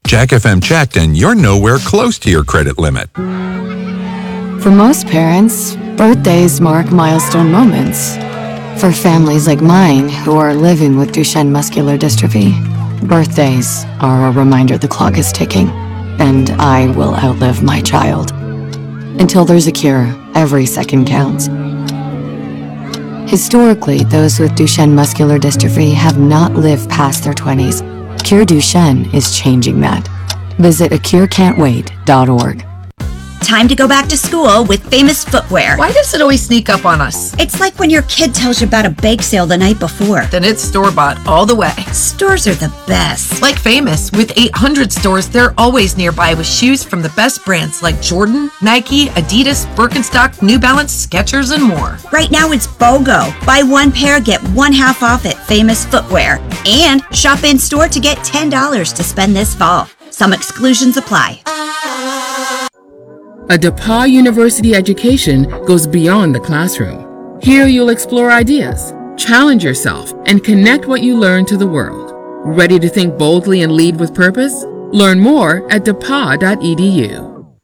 Jack FM checked and you're nowhere close to your credit limit. For most parents, birthdays mark milestone moments. For families like mine who are living with Duchenne muscular dystrophy, birthdays are a reminder the clock is ticking, and I will outlive my child. Until there's a cure, every second counts. Historically, those with Duchenne muscular dystrophy have not lived past their 20s. Cure Duchenne is changing that. Visit acurecan'twait.org. Time to go back to school with Famous Footwear. Why does it always sneak up on us? It's like when your kid tells you about a bake sale the night before. Then it's store-bought all the way. Stores are the best. Like Famous, with 800 stores, they're always nearby with shoes from the best brands like Jordan, Nike, Adidas, Birkenstock, New Balance, Skechers, and more. Right now it's BOGO. Buy one pair, get one half off at Famous Footwear. And shop in store to get $10 to spend this fall. Some exclusions apply. A DePauw University education goes beyond the classroom. Here you'll explore ideas, challenge yourself, and connect what you learn to the world. Ready to think boldly and lead with purpose? Learn more at depauw.edu.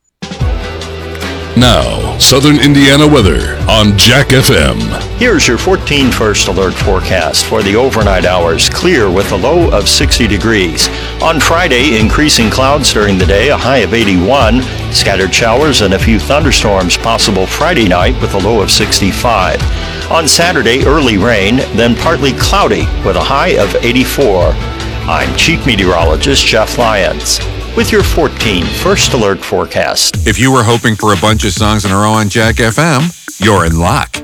Now, Southern Indiana weather on Jack FM. Here's your 14 First Alert forecast for the overnight hours. Clear with a low of 60 degrees. On Friday, increasing clouds during the day, a high of 81. Scattered showers and a few thunderstorms possible Friday night with a low of 65. On Saturday, early rain, then partly cloudy with a high of 84. I'm Chief Meteorologist Jeff Lyons with your 14 First Alert forecast. If you were hoping for a bunch of songs in a row on Jack FM, you're in luck.